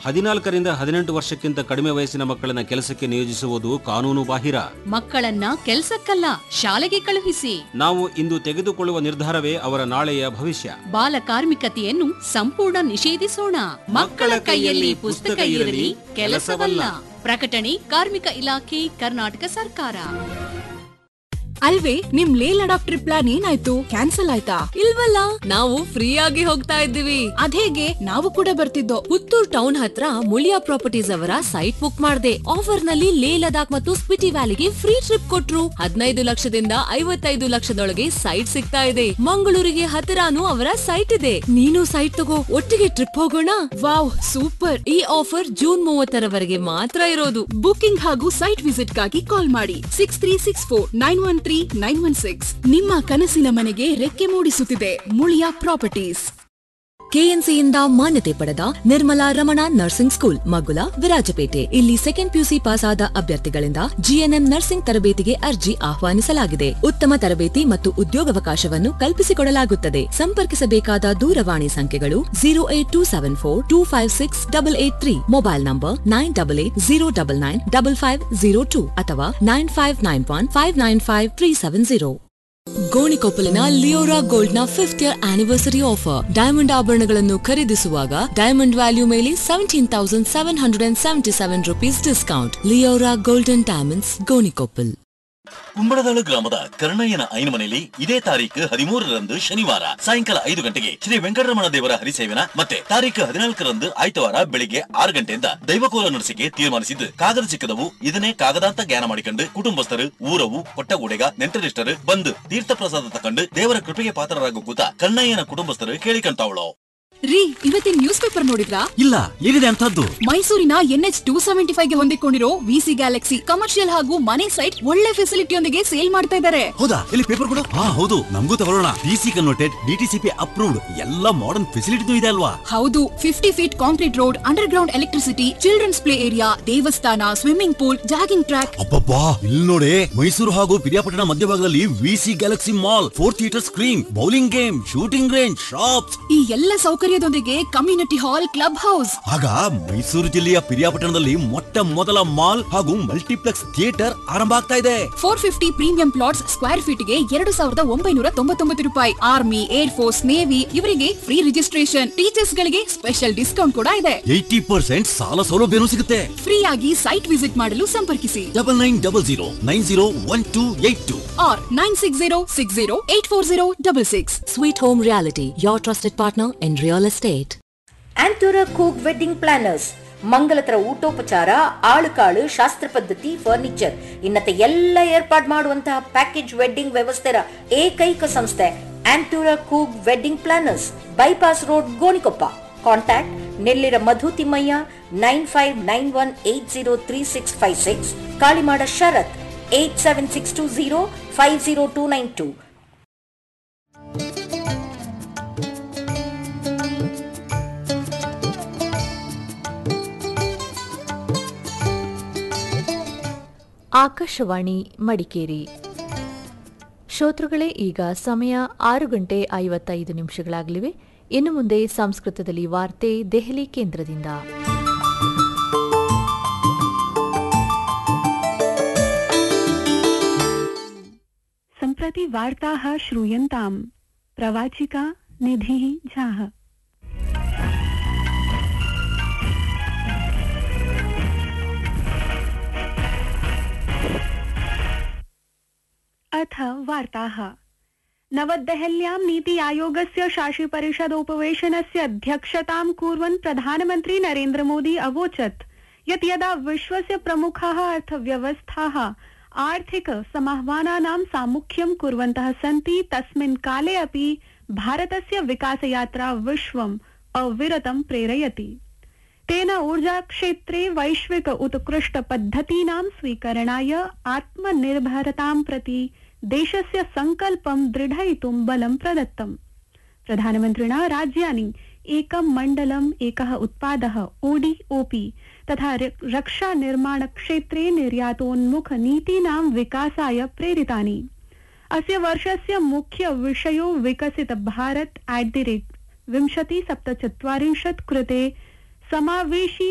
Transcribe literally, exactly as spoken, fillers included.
ಹದಿನಾಲ್ಕರಿಂದ ಹದಿನೆಂಟು ವರ್ಷಕ್ಕಿಂತ ಕಡಿಮೆ ವಯಸ್ಸಿನ ಮಕ್ಕಳನ್ನ ಕೆಲಸಕ್ಕೆ ನಿಯೋಜಿಸುವುದು ಕಾನೂನು ಬಾಹಿರ. ಮಕ್ಕಳನ್ನ ಕೆಲಸಕ್ಕಲ್ಲ, ಶಾಲೆಗೆ ಕಳುಹಿಸಿ. ನಾವು ಇಂದು ತೆಗೆದುಕೊಳ್ಳುವ ನಿರ್ಧಾರವೇ ಅವರ ನಾಳೆಯ ಭವಿಷ್ಯ. ಬಾಲ ಕಾರ್ಮಿಕತೆಯನ್ನು ಸಂಪೂರ್ಣ ನಿಷೇಧಿಸೋಣ. ಮಕ್ಕಳ ಕೈಯಲ್ಲಿ ಪುಸ್ತಕ ಇರಲಿ, ಕೆಲಸವಲ್ಲ. ಪ್ರಕಟಣೆ ಕಾರ್ಮಿಕ ಇಲಾಖೆ, ಕರ್ನಾಟಕ ಸರ್ಕಾರ. ಅಲ್ವೇ ನಿಮ್ ಲೇ ಲಡಾಖ್ ಟ್ರಿಪ್ ಪ್ಲಾನ್ ಏನಾಯ್ತು? ಕ್ಯಾನ್ಸಲ್ ಆಯ್ತಾ? ಇಲ್ವಲ್ಲ, ನಾವು ಫ್ರೀ ಆಗಿ ಹೋಗ್ತಾ ಇದ್ದೀವಿ. ಅದೇಗೆ? ನಾವು ಕೂಡ ಬರ್ತಿದ್ದೋ. ಪುತ್ತೂರ್ ಟೌನ್ ಹತ್ರ ಮುಳಿಯಾ ಪ್ರಾಪರ್ಟೀಸ್ ಅವರ ಸೈಟ್ ಬುಕ್ ಮಾಡ್ದೆ. ಆಫರ್ ನಲ್ಲಿ ಲೇ ಲಡಾಖ್ ಮತ್ತು ಸ್ಪಿಟಿ ವ್ಯಾಲಿಗೆ ಫ್ರೀ ಟ್ರಿಪ್ ಕೊಟ್ರು. ಹದಿನೈದು ಲಕ್ಷದಿಂದ ಐವತ್ತೈದು ಲಕ್ಷದೊಳಗೆ ಸೈಟ್ ಸಿಗ್ತಾ ಇದೆ. ಮಂಗಳೂರಿಗೆ ಹತ್ತಿರಾನು ಅವರ ಸೈಟ್ ಇದೆ. ನೀನು ಸೈಟ್ ತಗೋ, ಒಟ್ಟಿಗೆ ಟ್ರಿಪ್ ಹೋಗೋಣ. Wow, super. ಈ ಆಫರ್ ಜೂನ್ ಮೂವತ್ತರವರೆಗೆ ಮಾತ್ರ ಇರೋದು. ಬುಕಿಂಗ್ ಹಾಗೂ ಸೈಟ್ ವಿಸಿಟ್ ಗಾಗಿ ಕಾಲ್ ಮಾಡಿ six three six four nine one three nine one six. ನಿಮ್ಮ ಕನಸಿನ ಮನೆಗೆ ರೆಕ್ಕೆ ಮೂಡಿಸುತ್ತಿದೆ ಮುಳಿಯಾ ಪ್ರಾಪರ್ಟೀಸ್. ಕೆಎನ್ಸಿಯಿಂದ ಮಾನ್ಯತೆ ಪಡೆದ ನಿರ್ಮಲಾ ರಮಣ ನರ್ಸಿಂಗ್ ಸ್ಕೂಲ್, ಮಗುಲ, ವಿರಾಜಪೇಟೆ. ಇಲ್ಲಿ ಸೆಕೆಂಡ್ ಪಿಯುಸಿ ಪಾಸ್ ಆದ ಅಭ್ಯರ್ಥಿಗಳಿಂದ ಜಿಎನ್ಎಂ ನರ್ಸಿಂಗ್ ತರಬೇತಿಗೆ ಅರ್ಜಿ ಆಹ್ವಾನಿಸಲಾಗಿದೆ. ಉತ್ತಮ ತರಬೇತಿ ಮತ್ತು ಉದ್ಯೋಗಾವಕಾಶವನ್ನು ಕಲ್ಪಿಸಿಕೊಡಲಾಗುತ್ತದೆ. ಸಂಪರ್ಕಿಸಬೇಕಾದ ದೂರವಾಣಿ ಸಂಖ್ಯೆಗಳು zero eight two seven four two five six double eight three, mobile number nine double eight zero double nine double five zero two ಅಥವಾ nine five nine one five nine five three seven zero. ಗೋಣಿಕೊಪ್ಪಲಿನ Leora gold ನ fifth year anniversary offer. Diamond ಆಭರಣಗಳನ್ನು ಖರೀದಿಸುವಾಗ diamond value ಮೇಲೆ seventeen thousand seven hundred and seventy seven rupees discount. Leora golden diamonds, Gonikoppal. Kumbaladalu ಗ್ರಾಮದ ಕರ್ಣಯ್ಯನ ಐನ ಮನೆಯಲ್ಲಿ ಇದೇ ತಾರೀಕು ಹದಿಮೂರರಂದು ಶನಿವಾರ ಸಾಯಂಕಾಲ ಐದು ಗಂಟೆಗೆ ಶ್ರೀ ವೆಂಕಟರಮಣ ದೇವರ ಹರಿಸೇವನ ಮತ್ತೆ ತಾರೀಕು ಹದಿನಾಲ್ಕರಂದು ಆಯ್ತವಾರ ಬೆಳಿಗ್ಗೆ ಆರು ಗಂಟೆಯಿಂದ ದೈವಕೋಲ ನಡೆಸಿಕೆ ತೀರ್ಮಾನಿಸಿದ್ದು, ಕಾಗದ ಸಿಕ್ಕದವು ಇದನ್ನೇ ಕಾಗದಾಂತ ಜ್ಞಾನ ಮಾಡಿಕೊಂಡು ಕುಟುಂಬಸ್ಥರು, ಊರವು, ಕೊಟ್ಟಗೂಡೆಗ, ನೆಂಟರಿಷ್ಟರು ಬಂದು ತೀರ್ಥ ಪ್ರಸಾದ ತಕೊಂಡು ದೇವರ ಕೃಪೆಗೆ ಪಾತ್ರರಾಗೋ ಕೂತ ಕರ್ಣಯ್ಯನ ಕುಟುಂಬಸ್ಥರು ಕೇಳಿಕೊಂತಾವಳು. ರೀ, ಇವತ್ತಿನ ನ್ಯೂಸ್ ಪೇಪರ್ ನೋಡಿದ್ರಾ? ಇಲ್ಲ, ಏನಿದೆ ಅಂತದ್ದು? ಮೈಸೂರಿನ N H two seventy five ಗೆ ಹೊಂದಿಕೊಂಡಿರೋ ವಿಸಿ ಗ್ಯಾಲಕ್ಸಿ ಕಮರ್ಷಿಯಲ್ ಹಾಗೂ ಮನೆ ಸೈಟ್ ಒಳ್ಳೆ ಫೆಸಿಲಿಟಿಯೊಂದಿಗೆ ಸೇಲ್ ಮಾಡ್ತಾ ಇದ್ದಾರೆ. ಹೌದಾ? ಇಲ್ಲಿ ಪೇಪರ್ ಕೊಡು. ಹಾ ಹೌದು, ನಮಗೂ ತಗೊಳ್ಳೋಣ. ಡಿಸಿ ಕನ್ವರ್ಟೆಡ್, ಡಿಟಿಸಿಪಿ ಅಪ್ರೂವ್ಡ್, ಎಲ್ಲ ಮಾಡರ್ನ್ ಫೆಸಿಲಿಟಿ ಇದೆ ಅಲ್ವಾ? ಹೌದು, fifty feet concrete road, under ground electricity, children's play area, ದೇವಸ್ಥಾನ, ಸ್ವಿಮ್ಮಿಂಗ್ ಪೂಲ್, ಜಾಗಿಂಗ್ ಟ್ರ್ಯಾಕ್. ಅಬ್ಬಬ್ಬಾ, ಇಲ್ಲಿ ನೋಡಿ, ಮೈಸೂರು ಹಾಗೂ ಪಿರಿಯಾಪಟ್ಟಣ ಮಧ್ಯಭಾಗದಲ್ಲಿ VC Galaxy mall, four theatre screen, bowling game, shooting range, shops, ಈ ಎಲ್ಲ ಸೌಕರ್ಯದೊಂದಿಗೆ ಕಮ್ಯುನಿಟಿ ಹಾಲ್, ಕ್ಲಬ್ ಹೌಸ್. ಆಗ ಮೈಸೂರು ಜಿಲ್ಲೆಯ ಪಿರಿಯಾಪಟ್ಟಣದಲ್ಲಿ ಮೊಟ್ಟ ಮೊದಲ ಮಾಲ್ ಹಾಗೂ ಮಲ್ಟಿಪ್ಲೆಕ್ಸ್ ಥಿಯೇಟರ್ ಆರಂಭ ಆಗ್ತಾ ಇದೆ. Four fifty premium plots square feet ಗೆ ಎರಡು ಸಾವಿರದ ಒಂಬೈನೂರ ತೊಂಬತ್ತೊಂಬತ್ತು ರೂಪಾಯಿ. ಆರ್ಮಿ, ಏರ್ ಫೋರ್ಸ್, ನೇವಿ ಇವರಿಗೆ ಫ್ರೀ ರಿಜಿಸ್ಟ್ರೇಷನ್. ಟೀಚರ್ಸ್ ಗಳಿಗೆ ಸ್ಪೆಷಲ್ ಡಿಸ್ಕೌಂಟ್ ಕೂಡ ಇದೆ. ಏಯ್ಟಿ ಪರ್ಸೆಂಟ್ ಸಾಲ ಸೌಲಭ್ಯನೂ ಸಿಗುತ್ತೆ. ಫ್ರೀ ಆಗಿ ಸೈಟ್ ವಿಸಿಟ್ ಮಾಡಲು ಸಂಪರ್ಕಿಸಿ double nine double zero nine zero one two eight two R nine six zero six zero eight four zero double six. Sweet Home Reality, your trusted partner in real estate. ಆಂಟೂರ ಕೂಗ್ wedding planners, ಮಂಗಲತರ ಊಟೋಪಚಾರ, ಆಳುಕಾಳು, ಶಾಸ್ತ್ರ ಪದ್ಧತಿ, furniture ಇನ್ನತೆ ಎಲ್ಲ ಏರ್ಪಾಡು ಮಾಡುವಂತಹ package wedding ವ್ಯವಸ್ಥೆಯ ಏಕೈಕ ಸಂಸ್ಥೆ ಆಂಟೂರ ಕೂಗ್ wedding planners, bypass road, Gonikoppa. Contact Nellira ಮಧು Thimmaiah nine five nine one eight zero three six five six, Kalimada ಶರತ್ eight seven six two zero five zero two nine two. Akashvani Madikeri. ಶ್ರೋತೃಗಳೇ, ಈಗ ಸಮಯ ಆರು ಗಂಟೆ ಐವತ್ತೈದು ನಿಮಿಷಗಳಾಗಲಿವೆ. ಇನ್ನು ಮುಂದೆ ಸಂಸ್ಕೃತದಲ್ಲಿ ವಾರ್ತೆ ದೆಹಲಿ ಕೇಂದ್ರದಿಂದ. ಸಂಪ್ರತಿ ವಾರ್ತಾಃ ಶ್ರೂಯಂತಾಂ. ಪ್ರವಾಚಿಕಾ ನಿಧಿ ಝಾ. अथ वार्ताः। नवदेहल्यां नीति आयोगस्य शासि परिषदोपवेशनस्य अध्यक्षतां कुर्वन् प्रधानमन्त्री नरेन्द्र मोदी अवोचत् यत् यदा विश्वस्य प्रमुखाः अर्थव्यवस्थाः आर्थिक समाह्वानानां सामुख्यं कुर्वन्तः सन्ति, तस्मिन् काले अपि भारतस्य विकासयात्रा विश्वम् अविरतं प्रेरयति। तेन ऊर्जा क्षेत्रे वैश्विक उत्कृष्ट पद्धतीनां स्वीकरणाय आत्मनिर्भरतां प्रति देशस्य संकल्पं दृढयितुं बलं प्रदत्तम्। प्रधानमन्त्रिणा राज्यानि एकं मण्डलम् एकः उत्पादः ओडीओपी तथा रक्षा निर्माण क्षेत्रे निर्यातोन्मुख नीतीनां विकासाय प्रेरितानि। अस्य वर्षस्य मुख्य विषयो विकसित भारत एट द रेट विंशति सप्तचत्वारिंशत् कृते समावेशी